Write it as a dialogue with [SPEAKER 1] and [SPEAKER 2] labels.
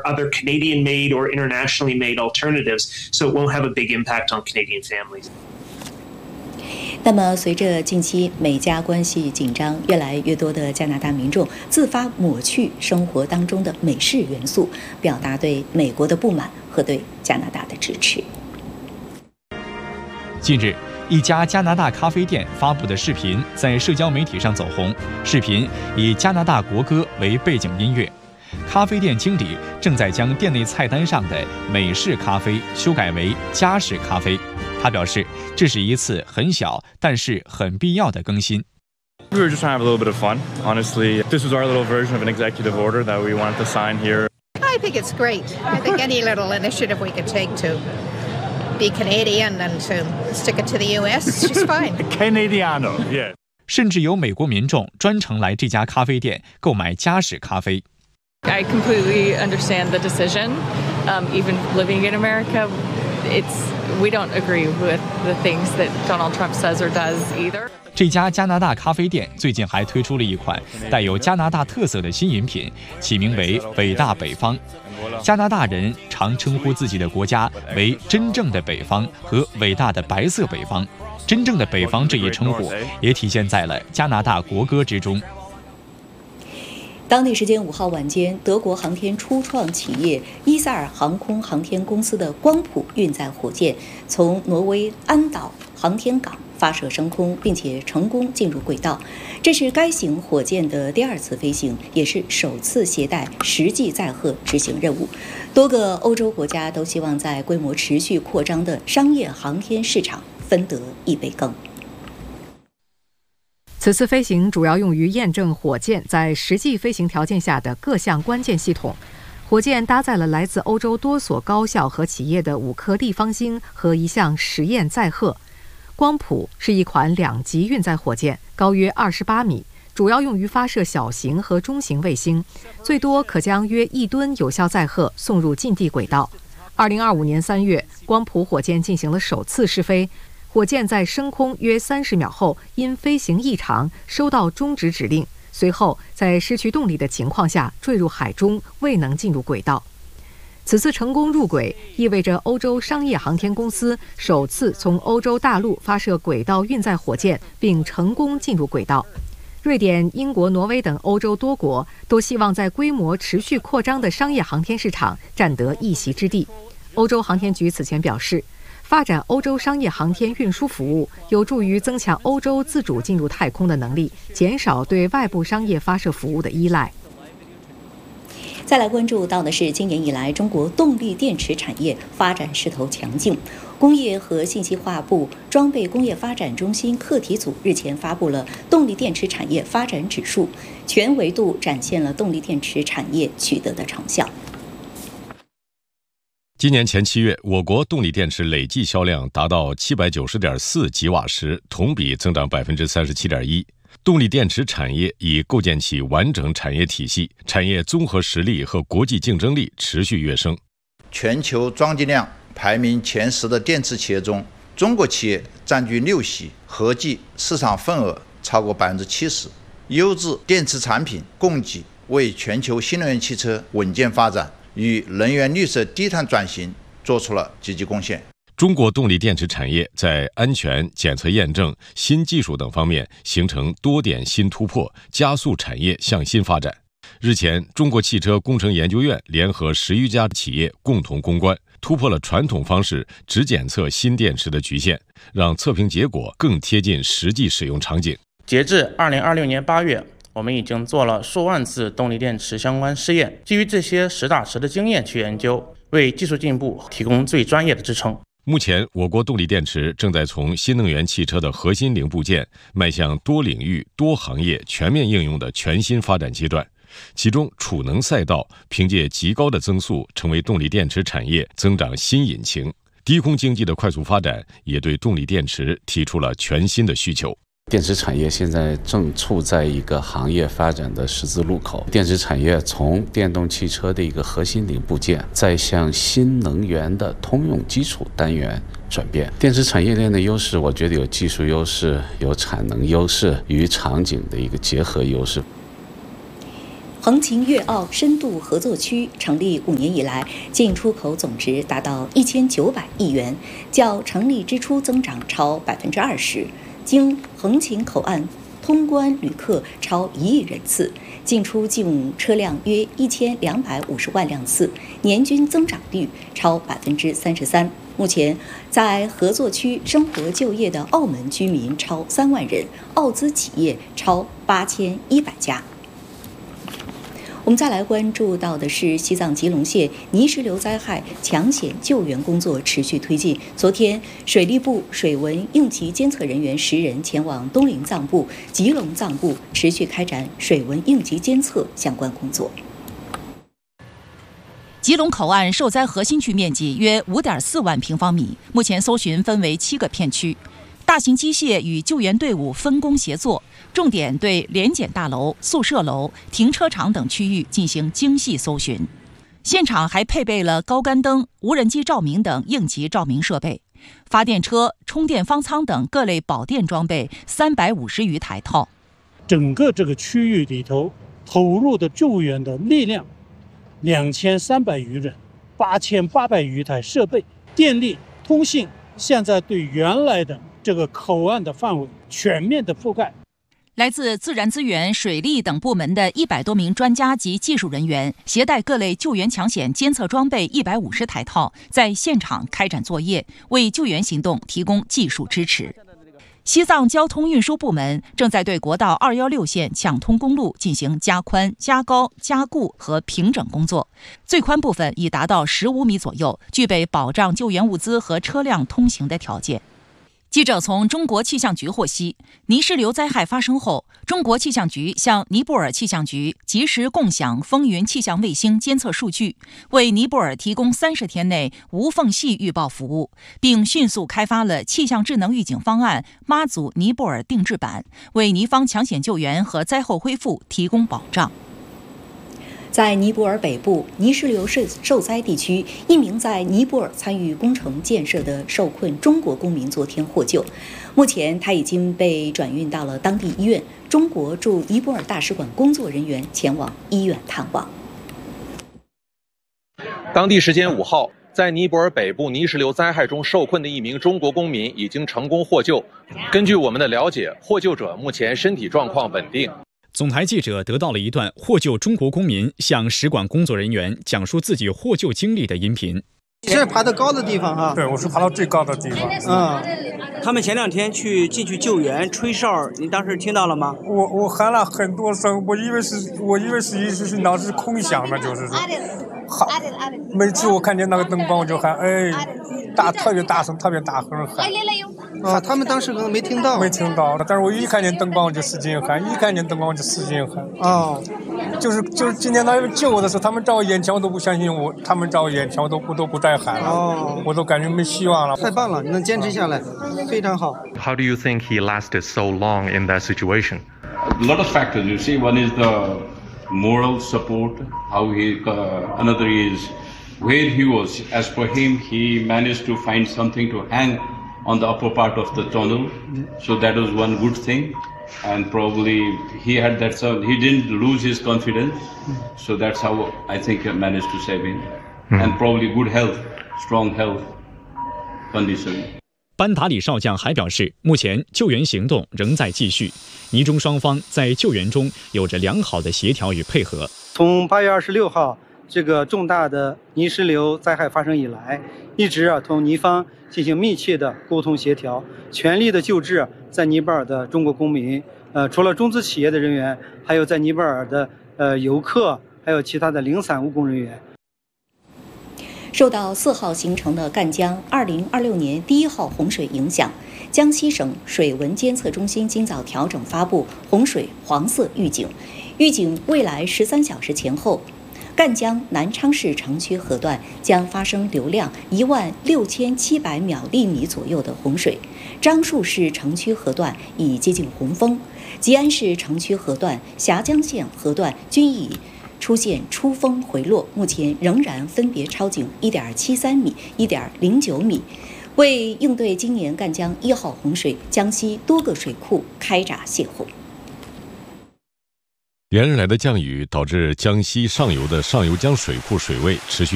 [SPEAKER 1] other Canadian-made or internationally-made alternatives, so it won't have a big impact on Canadian families.
[SPEAKER 2] 那么，随着近期美加关系紧张，越来越多的加拿大民众自发抹去生活当中的美式元素，表达对美国的不满和对加拿大的支持。
[SPEAKER 3] 近日，一家加拿大咖啡店发布的视频在社交媒体上走红，视频以加拿大国歌为背景音乐。咖啡店经理正在将店内菜单上的美式咖啡修改为加式咖啡。他表示，这是一次很小但是很必要的更新。
[SPEAKER 4] We were just trying to have a little bit of fun. Honestly, this was our little version of an executive order that we wanted to sign here.
[SPEAKER 5] I think it's great. I think any little initiative we can take to be Canadian and to stick it to the US is just fine.
[SPEAKER 4] Canadiano, yeah.
[SPEAKER 3] 甚至有美国民众专程来这家咖啡店购买加式咖啡。
[SPEAKER 6] I completely understand the decision. Even living in America, we don't agree with the things that Donald Trump says or does either.
[SPEAKER 3] 这家加拿大咖啡店最近还推出了一款带有加拿大特色的新饮品，起名为“伟大北方”。加拿大人常称呼自己的国家为“真正的北方”和“伟大的白色北方”。真正的北方这一称呼也体现在了加拿大国歌之中。
[SPEAKER 2] 当地时间5号晚间，德国航天初创企业伊萨尔航空航天公司的光谱运载火箭从挪威安岛航天港发射升空，并且成功进入轨道。这是该型火箭的第2次飞行，也是首次携带实际载荷执行任务。多个欧洲国家都希望在规模持续扩张的商业航天市场分得一杯羹。
[SPEAKER 7] 此次飞行主要用于验证火箭在实际飞行条件下的各项关键系统。火箭搭载了来自欧洲多所高校和企业的5颗立方星和一项实验载荷。光谱是一款2级运载火箭，高约28米，主要用于发射小型和中型卫星，最多可将约1吨有效载荷送入近地轨道。2025年3月，光谱火箭进行了首次试飞。火箭在升空约30秒后，因飞行异常收到终止指令，随后在失去动力的情况下坠入海中，未能进入轨道。此次成功入轨，意味着欧洲商业航天公司首次从欧洲大陆发射轨道运载火箭，并成功进入轨道。瑞典、英国、挪威等欧洲多国都希望在规模持续扩张的商业航天市场占得一席之地。欧洲航天局此前表示，发展欧洲商业航天运输服务，有助于增强欧洲自主进入太空的能力，减少对外部商业发射服务的依赖。
[SPEAKER 2] 再来关注到的是，今年以来中国动力电池产业发展势头强劲。工业和信息化部装备工业发展中心课题组日前发布了动力电池产业发展指数，全维度展现了动力电池产业取得的成效。
[SPEAKER 8] 今年前7月，我国动力电池累计销量达到790.4吉瓦时，同比增长37.1%。动力电池产业已构建起完整产业体系，产业综合实力和国际竞争力持续跃升。
[SPEAKER 9] 全球装机量排名前10的电池企业中，中国企业占据6席，合计市场份额超过70%。优质电池产品供给为全球新能源汽车稳健发展与能源绿色低碳转型做出了积极贡献。
[SPEAKER 8] 中国动力电池产业在安全、检测验证、新技术等方面形成多点新突破，加速产业向新发展。日前，中国汽车工程研究院联合10余家企业共同攻关，突破了传统方式只检测新电池的局限，让测评结果更贴近实际使用场景。
[SPEAKER 10] 截至2026年8月，我们已经做了数万次动力电池相关试验，基于这些实打实的经验去研究，为技术进步提供最专业的支撑。
[SPEAKER 8] 目前，我国动力电池正在从新能源汽车的核心零部件迈向多领域、多行业全面应用的全新发展阶段。其中，储能赛道凭借极高的增速，成为动力电池产业增长新引擎。低空经济的快速发展，也对动力电池提出了全新的需求。
[SPEAKER 11] 电池产业现在正处在一个行业发展的十字路口，电池产业从电动汽车的一个核心零部件，再向新能源的通用基础单元转变。电池产业链的优势，我觉得有技术优势，有产能优势，与场景的一个结合优势。
[SPEAKER 2] 横琴粤澳深度合作区成立5年以来，进出口总值达到1900亿元，较成立之初增长超20%。经横琴口岸通关旅客超1亿人次，进出境车辆约1250万辆次，年均增长率超33%。目前，在合作区生活就业的澳门居民超3万人，澳资企业超8100家。我们再来关注到的是西藏吉隆县泥石流灾害抢险救援工作持续推进。昨天，水利部水文应急监测人员10人前往东林藏布、吉隆藏布，持续开展水文应急监测相关工作。
[SPEAKER 12] 吉隆口岸受灾核心区面积约5.4万平方米，目前搜寻分为7个片区。大型机械与救援队伍分工协作，重点对联检大楼、宿舍楼、停车场等区域进行精细搜寻。现场还配备了高杆灯、无人机照明等应急照明设备，发电车、充电方舱等各类保电装备350余台套。
[SPEAKER 13] 整个这个区域里头投入的救援的力量2300余人，8800余台设备，电力、通信，现在对原来的这个口岸的范围全面的覆盖。
[SPEAKER 12] 来自自然资源、水利等部门的100多名专家及技术人员，携带各类救援抢险监测装备150台套，在现场开展作业，为救援行动提供技术支持。西藏交通运输部门正在对国道216线抢通公路进行加宽、加高、加固和平整工作，最宽部分已达到15米左右，具备保障救援物资和车辆通行的条件。记者从中国气象局获悉，泥石流灾害发生后，中国气象局向尼泊尔气象局及时共享风云气象卫星监测数据，为尼泊尔提供30天内无缝隙预报服务，并迅速开发了气象智能预警方案妈祖尼泊尔定制版，为尼方抢险救援和灾后恢复提供保障。
[SPEAKER 2] 在尼泊尔北部泥石流受灾地区，一名在尼泊尔参与工程建设的受困中国公民昨天获救，目前他已经被转运到了当地医院。中国驻尼泊尔大使馆工作人员前往医院探望。
[SPEAKER 14] 当地时间5号，在尼泊尔北部泥石流灾害中受困的一名中国公民已经成功获救。根据我们的了解，获救者目前身体状况稳定。
[SPEAKER 3] 总台记者得到了一段获救中国公民向使馆工作人员讲述自己获救经历的音频。
[SPEAKER 15] 是爬到高的地方哈？
[SPEAKER 16] 对，我是爬到最高的地方。
[SPEAKER 15] 他们前2天进去救援吹哨，你当时听到了吗？
[SPEAKER 16] 我喊了很多声，我以为是脑子空响的，就是说，每次我看见那个灯光我就喊，特别大声，特别大声喊。
[SPEAKER 15] 他们当时可能没听到。
[SPEAKER 16] 没听到，但是我一看见灯光我就使劲喊，一看见灯光我就使劲喊。就是今天他们救我的时候，他们在我眼前我都不相信我，他们在我眼前我都不再喊了。我都感觉没希望了。
[SPEAKER 15] 太棒了，你能坚持下来，非常好。
[SPEAKER 17] How do you think he lasted so long in that situation?
[SPEAKER 18] A lot of factors. You see, one is the moral support. How another is where he was. As for him, he managed to find something to hang on the upper part of the tunnel, so that was one good thing. And probably he had that, so he didn't lose his confidence, so that's how I think I managed to save him. And probably good health, strong health condition.
[SPEAKER 3] 班达里少将还表示，目前救援行动仍在继续，尼中双方在救援中有着良好的协调与配合。
[SPEAKER 15] 从8月26号这个重大的泥石流灾害发生以来，一直同尼方进行密切的沟通协调，全力的救治在尼泊尔的中国公民。除了中资企业的人员，还有在尼泊尔的游客，还有其他的零散务工人员。
[SPEAKER 2] 受到4号形成的赣江2026年第1号洪水影响，江西省水文监测中心今早调整发布洪水黄色预警，预警未来13小时前后，赣江南昌市城区河段将发生流量16700秒粒米左右的洪水，樟树市城区河段已接近洪峰，吉安市城区河段、峡江县河段均已出现出峰回落，目前仍然分别超警1.73米、1.09米。为应对今年赣江1号洪水，江西多个水库开闸泄洪。
[SPEAKER 8] 连日来的降雨导致江西上游的上游江水库水位持续